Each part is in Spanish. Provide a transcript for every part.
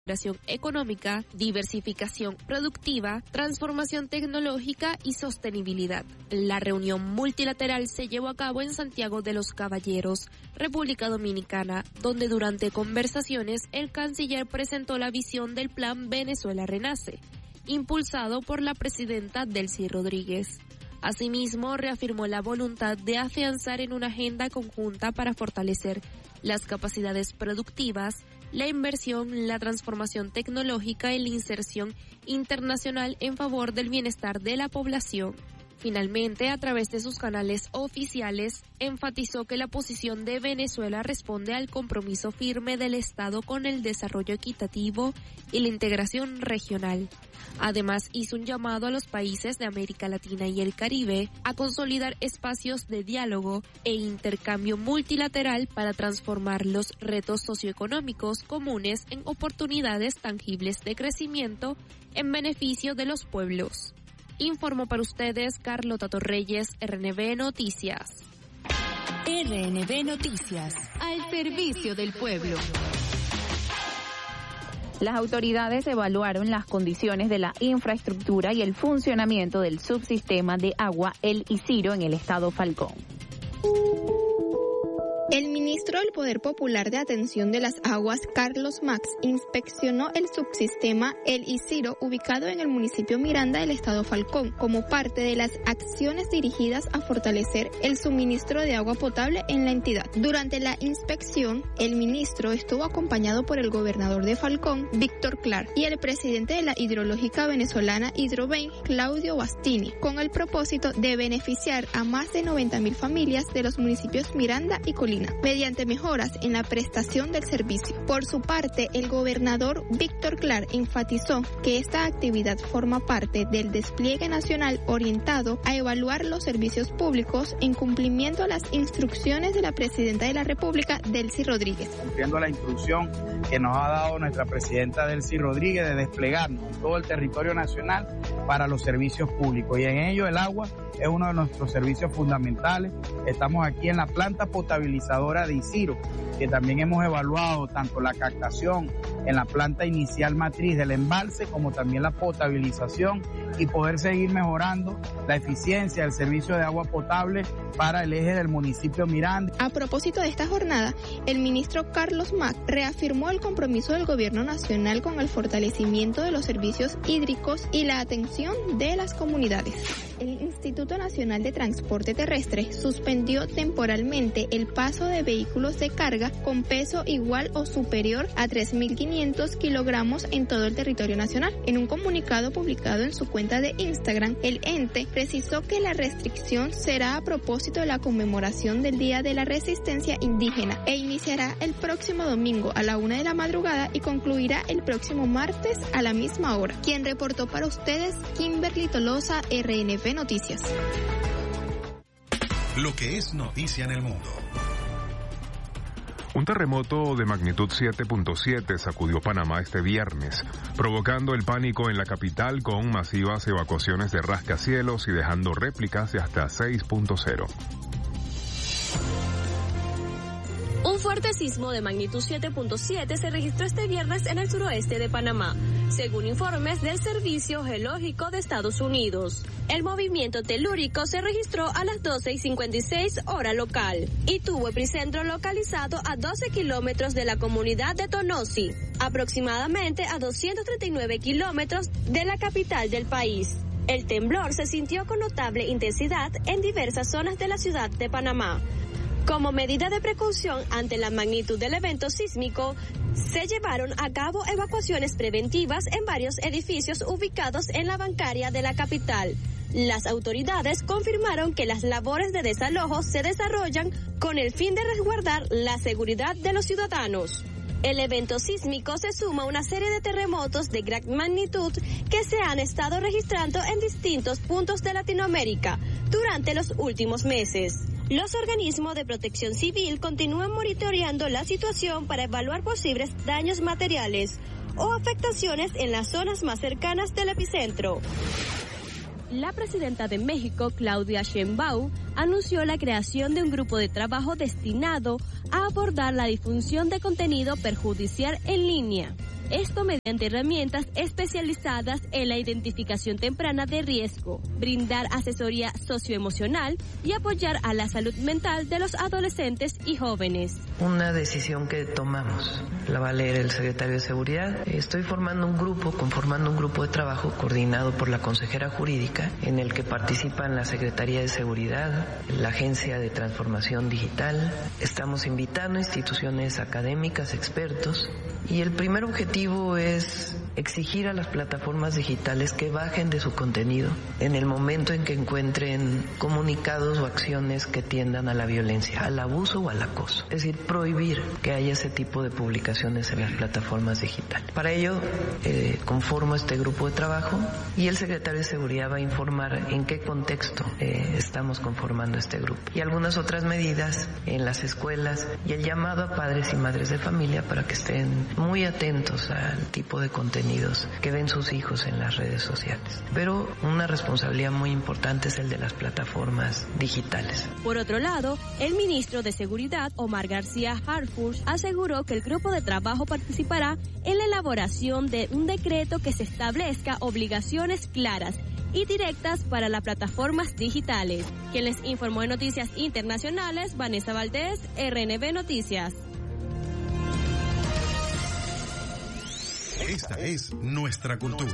económica, diversificación productiva, transformación tecnológica y sostenibilidad. La reunión multilateral se llevó a cabo en Santiago de los Caballeros, República Dominicana, donde durante conversaciones el canciller presentó la visión del Plan Venezuela Renace, impulsado por la presidenta Delcy Rodríguez. Asimismo, reafirmó la voluntad de afianzar en una agenda conjunta para fortalecer las capacidades productivas, la inversión, la transformación tecnológica y la inserción internacional en favor del bienestar de la población. Finalmente, a través de sus canales oficiales, enfatizó que la posición de Venezuela responde al compromiso firme del Estado con el desarrollo equitativo y la integración regional. Además, hizo un llamado a los países de América Latina y el Caribe a consolidar espacios de diálogo e intercambio multilateral para transformar los retos socioeconómicos comunes en oportunidades tangibles de crecimiento en beneficio de los pueblos. Informó para ustedes Carlota Torreyes, RNB Noticias. RNB Noticias, al servicio del pueblo. Las autoridades evaluaron las condiciones de la infraestructura y el funcionamiento del subsistema de agua El Isiro en el estado Falcón. El ministro del Poder Popular de Atención de las Aguas, Carlos Max, inspeccionó el subsistema El Isiro, ubicado en el municipio Miranda del estado Falcón, como parte de las acciones dirigidas a fortalecer el suministro de agua potable en la entidad. Durante la inspección, el ministro estuvo acompañado por el gobernador de Falcón, Víctor Clark, y el presidente de la hidrológica venezolana Hidroven, Claudio Bastini, con el propósito de beneficiar a más de 90.000 familias de los municipios Miranda y Colina, mediante mejoras en la prestación del servicio. Por su parte, el gobernador Víctor Clark enfatizó que esta actividad forma parte del despliegue nacional orientado a evaluar los servicios públicos en cumplimiento a las instrucciones de la presidenta de la República, Delcy Rodríguez. Cumpliendo la instrucción que nos ha dado nuestra presidenta Delcy Rodríguez de desplegarnos en todo el territorio nacional para los servicios públicos, y en ello el agua es uno de nuestros servicios fundamentales. Estamos aquí en la planta potabilizadora de Isiro, que también hemos evaluado tanto la captación en la planta inicial matriz del embalse como también la potabilización, y poder seguir mejorando la eficiencia del servicio de agua potable para el eje del municipio Miranda. A propósito de esta jornada, el ministro Carlos Mac reafirmó el compromiso del gobierno nacional con el fortalecimiento de los servicios hídricos y la atención de las comunidades. El Instituto Nacional de Transporte Terrestre suspendió temporalmente el paso de vehículos de carga con peso igual o superior a 3.500 kilogramos en todo el territorio nacional. En un comunicado publicado en su cuenta de Instagram, el ente precisó que la restricción será a propósito de la conmemoración del Día de la Resistencia Indígena e iniciará el próximo domingo a la 1 de la madrugada y concluirá el próximo martes a la misma hora. Quien reportó para ustedes, Kimberly Tolosa, RNB Noticias. Lo que es noticia en el mundo. Un terremoto de magnitud 7.7 sacudió Panamá este viernes, provocando el pánico en la capital con masivas evacuaciones de rascacielos y dejando réplicas de hasta 6.0. Un fuerte sismo de magnitud 7.7 se registró este viernes en el suroeste de Panamá, según informes del Servicio Geológico de Estados Unidos. El movimiento telúrico se registró a las 12:56 hora local y tuvo epicentro localizado a 12 kilómetros de la comunidad de Tonosí, aproximadamente a 239 kilómetros de la capital del país. El temblor se sintió con notable intensidad en diversas zonas de la ciudad de Panamá. Como medida de precaución ante la magnitud del evento sísmico, se llevaron a cabo evacuaciones preventivas en varios edificios ubicados en la bancaria de la capital. Las autoridades confirmaron que las labores de desalojo se desarrollan con el fin de resguardar la seguridad de los ciudadanos. El evento sísmico se suma a una serie de terremotos de gran magnitud que se han estado registrando en distintos puntos de Latinoamérica durante los últimos meses. Los organismos de protección civil continúan monitoreando la situación para evaluar posibles daños materiales o afectaciones en las zonas más cercanas del epicentro. La presidenta de México, Claudia Sheinbaum, anunció la creación de un grupo de trabajo destinado a abordar la difusión de contenido perjudicial en línea. Esto mediante herramientas especializadas en la identificación temprana de riesgo, brindar asesoría socioemocional y apoyar a la salud mental de los adolescentes y jóvenes. Una decisión que tomamos, la va a leer el secretario de Seguridad. Estoy conformando un grupo de trabajo coordinado por la consejera jurídica, en el que participan la Secretaría de Seguridad, la Agencia de Transformación Digital. Estamos invitando a instituciones académicas, expertos, y el primer objetivo es exigir a las plataformas digitales que bajen de su contenido en el momento en que encuentren comunicados o acciones que tiendan a la violencia, al abuso o al acoso. Es decir, prohibir que haya ese tipo de publicaciones en las plataformas digitales. Para ello, conformo este grupo de trabajo y el secretario de Seguridad va a informar en qué contexto estamos conformando este grupo. Y algunas otras medidas en las escuelas y el llamado a padres y madres de familia para que estén muy atentos al tipo de contenidos que ven sus hijos en las redes sociales. Pero una responsabilidad muy importante es el de las plataformas digitales. Por otro lado, el ministro de Seguridad, Omar García Harfuch, aseguró que el grupo de trabajo participará en la elaboración de un decreto que se establezca obligaciones claras y directas para las plataformas digitales. Quien les informó en Noticias Internacionales, Vanessa Valdés, RNB Noticias. Esta es nuestra cultura.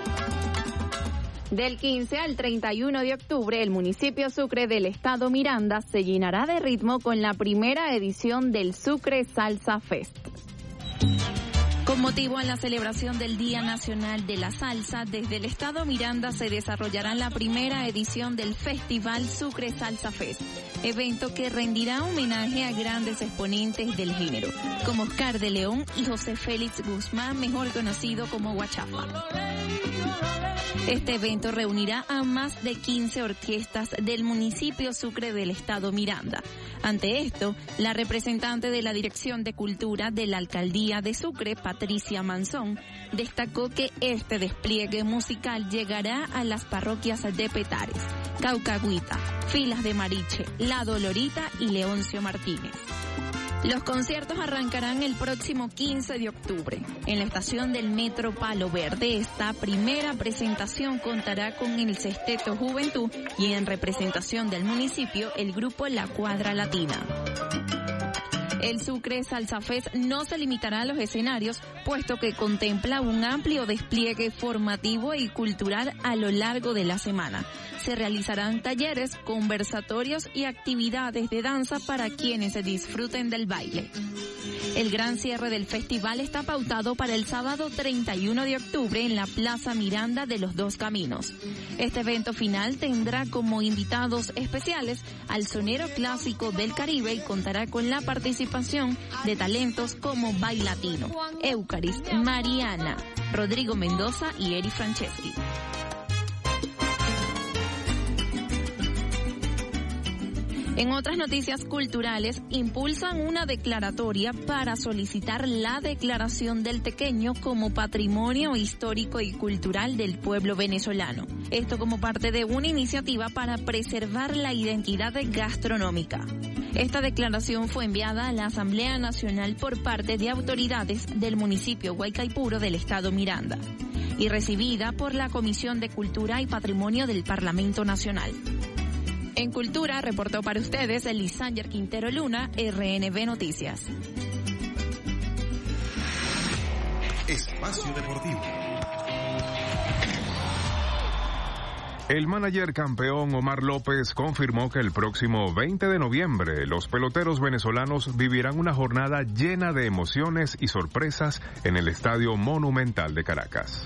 Del 15 al 31 de octubre, el municipio Sucre del estado Miranda se llenará de ritmo con la primera edición del Sucre Salsa Fest. Con motivo a la celebración del Día Nacional de la Salsa, desde el estado Miranda se desarrollará la primera edición del Festival Sucre Salsa Fest, evento que rendirá homenaje a grandes exponentes del género, como Oscar de León y José Félix Guzmán, mejor conocido como Guachafa. Este evento reunirá a más de 15 orquestas del municipio Sucre del estado Miranda. Ante esto, la representante de la Dirección de Cultura de la Alcaldía de Sucre, Patricia Manzón, destacó que este despliegue musical llegará a las parroquias de Petares, Caucagüita, Filas de Mariche, La Dolorita y Leoncio Martínez. Los conciertos arrancarán el próximo 15 de octubre en la estación del Metro Palo Verde. Esta primera presentación contará con el Sexteto Juventud y en representación del municipio el grupo La Cuadra Latina. El Sucre Salsa Fest no se limitará a los escenarios, puesto que contempla un amplio despliegue formativo y cultural a lo largo de la semana. Se realizarán talleres, conversatorios y actividades de danza para quienes se disfruten del baile. El gran cierre del festival está pautado para el sábado 31 de octubre en la Plaza Miranda de los Dos Caminos. Este evento final tendrá como invitados especiales al sonero clásico del Caribe y contará con la participación de talentos como Bailatino, Eucaris, Mariana, Rodrigo Mendoza y Eri Franceschi. En otras noticias culturales, impulsan una declaratoria para solicitar la declaración del tequeño como patrimonio histórico y cultural del pueblo venezolano. Esto como parte de una iniciativa para preservar la identidad gastronómica. Esta declaración fue enviada a la Asamblea Nacional por parte de autoridades del municipio Guaycaipuro del estado Miranda y recibida por la Comisión de Cultura y Patrimonio del Parlamento Nacional. En Cultura reportó para ustedes Elisander Quintero Luna, RNB Noticias. Espacio Deportivo. El manager campeón Omar López confirmó que el próximo 20 de noviembre los peloteros venezolanos vivirán una jornada llena de emociones y sorpresas en el Estadio Monumental de Caracas.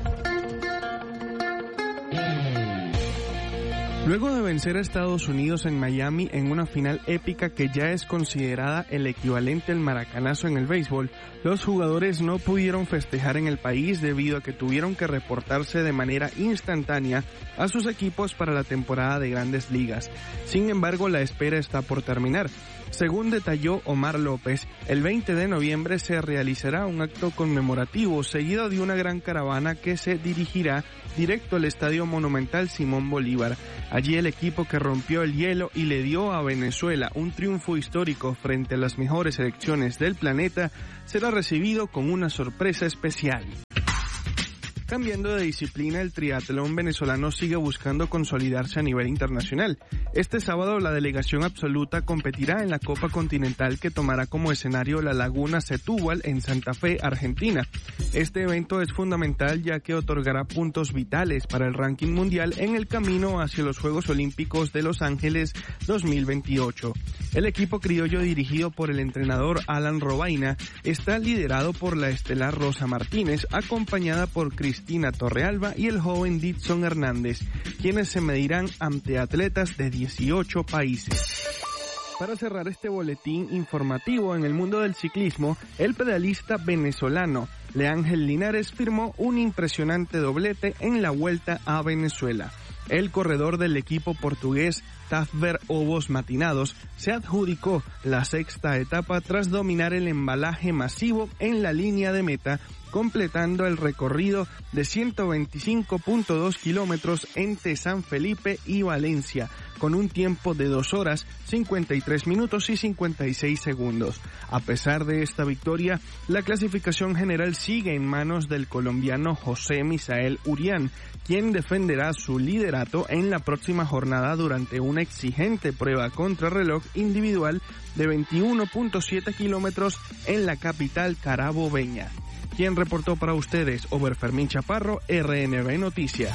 Luego de vencer a Estados Unidos en Miami en una final épica que ya es considerada el equivalente al maracanazo en el béisbol, los jugadores no pudieron festejar en el país debido a que tuvieron que reportarse de manera instantánea a sus equipos para la temporada de Grandes Ligas. Sin embargo, la espera está por terminar. Según detalló Omar López, el 20 de noviembre se realizará un acto conmemorativo seguido de una gran caravana que se dirigirá directo al Estadio Monumental Simón Bolívar. Allí el equipo que rompió el hielo y le dio a Venezuela un triunfo histórico frente a las mejores selecciones del planeta será recibido con una sorpresa especial. Cambiando de disciplina, el triatlón venezolano sigue buscando consolidarse a nivel internacional. Este sábado la delegación absoluta competirá en la Copa Continental que tomará como escenario la Laguna Setúbal en Santa Fe, Argentina. Este evento es fundamental ya que otorgará puntos vitales para el ranking mundial en el camino hacia los Juegos Olímpicos de Los Ángeles 2028. El equipo criollo dirigido por el entrenador Alan Robaina está liderado por la estelar Rosa Martínez, acompañada por Cristina Torrealba y el joven Ditson Hernández, quienes se medirán ante atletas de 18 países. Para cerrar este boletín informativo en el mundo del ciclismo, el pedalista venezolano Leángel Linares firmó un impresionante doblete en la Vuelta a Venezuela. El corredor del equipo portugués Tafber Ovos Matinados se adjudicó la sexta etapa tras dominar el embalaje masivo en la línea de meta, completando el recorrido de 125.2 kilómetros entre San Felipe y Valencia, con un tiempo de 2 horas, 53 minutos y 56 segundos. A pesar de esta victoria, la clasificación general sigue en manos del colombiano José Misael Urián, quien defenderá su liderato en la próxima jornada durante una exigente prueba contrarreloj individual de 21.7 kilómetros en la capital carabobeña. Quien reportó para ustedes, Ober Fermín Chaparro, RNB Noticias.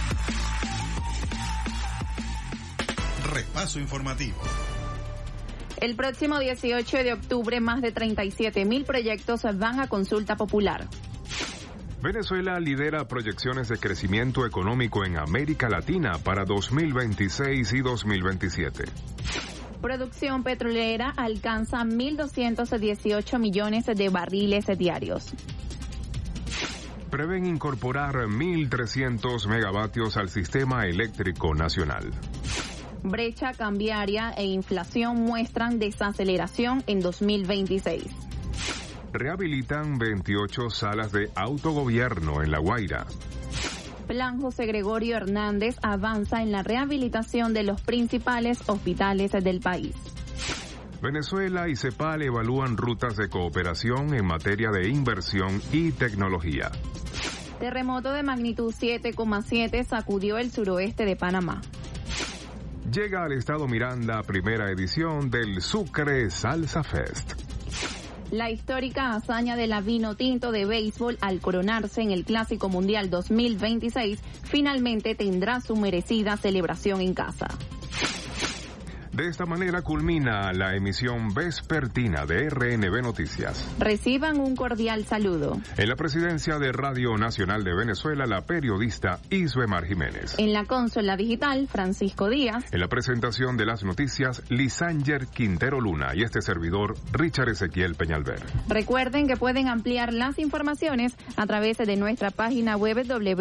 Repaso informativo. El próximo 18 de octubre, más de 37.000 proyectos van a consulta popular. Venezuela lidera proyecciones de crecimiento económico en América Latina para 2026 y 2027. Producción petrolera alcanza 1.218 millones de barriles diarios. Prevén incorporar 1.300 megavatios al sistema eléctrico nacional. Brecha cambiaria e inflación muestran desaceleración en 2026. Rehabilitan 28 salas de autogobierno en La Guaira. Plan José Gregorio Hernández avanza en la rehabilitación de los principales hospitales del país. Venezuela y CEPAL evalúan rutas de cooperación en materia de inversión y tecnología. Terremoto de magnitud 7,7 sacudió el suroeste de Panamá. Llega al estado Miranda primera edición del Sucre Salsa Fest. La histórica hazaña de la Vinotinto de béisbol al coronarse en el Clásico Mundial 2026 finalmente tendrá su merecida celebración en casa. De esta manera culmina la emisión vespertina de RNB Noticias. Reciban un cordial saludo. En la presidencia de Radio Nacional de Venezuela, la periodista Isbemar Jiménez. En la consola digital, Francisco Díaz. En la presentación de las noticias, Lisanger Quintero Luna y este servidor, Richard Ezequiel Peñalver. Recuerden que pueden ampliar las informaciones a través de nuestra página web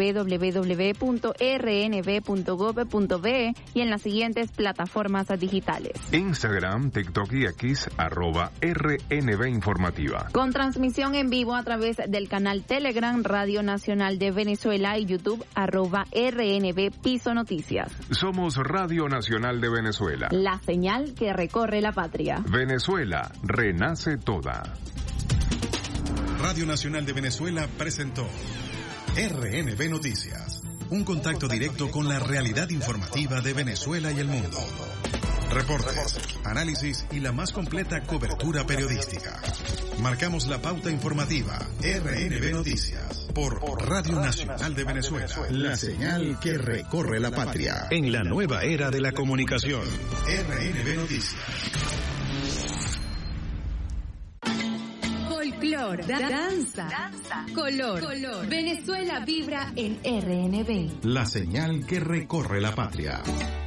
www.rnb.gov.be y en las siguientes plataformas digitales. Instagram, TikTok y X, @RNB Informativa. Con transmisión en vivo a través del canal Telegram Radio Nacional de Venezuela y YouTube, @RNB Piso Noticias. Somos Radio Nacional de Venezuela. La señal que recorre la patria. Venezuela, renace toda. Radio Nacional de Venezuela presentó RNB Noticias. Un contacto directo con la realidad informativa de Venezuela y el mundo. Reportes, análisis y la más completa cobertura periodística. Marcamos la pauta informativa. RNB Noticias por Radio Nacional de Venezuela. La señal que recorre la patria en la nueva era de la comunicación. RNB Noticias. Folclor, danza, color. Venezuela vibra en RNB. La señal que recorre la patria.